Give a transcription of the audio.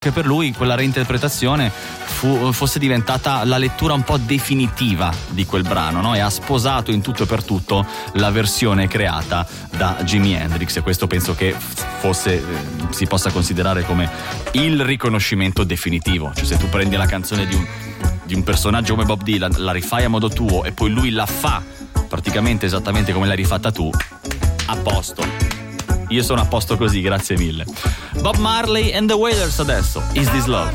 che per lui quella reinterpretazione fosse diventata la lettura un po' definitiva di quel brano, no? E ha sposato in tutto e per tutto la versione creata da Jimi Hendrix, e questo penso che si possa considerare come il riconoscimento definitivo. Cioè, se tu prendi la canzone di un personaggio come Bob Dylan, la rifai a modo tuo e poi lui la fa praticamente esattamente come l'hai rifatta tu, a posto. Io sono a posto così, grazie mille. Bob Marley and the Wailers adesso, Is This Love?